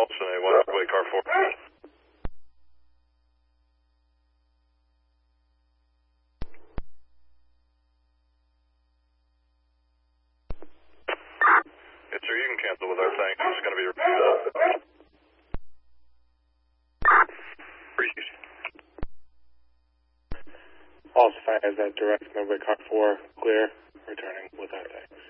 Austin A1, Wake Car 4. Yes, sir, you can cancel with our thanks. It's going to be reviewed. Appreciate you. Also, has that direct Wake Car 4 clear, returning with our thanks.